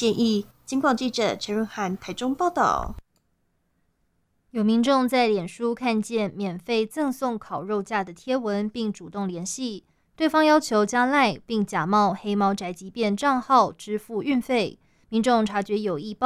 建议。警广记者陈润涵台中报道。 有民众在脸书看见免费赠送烤肉架的贴文，并主动联系，对方要求加赖，并假冒黑猫宅急便账号支付运费。民众察觉有异，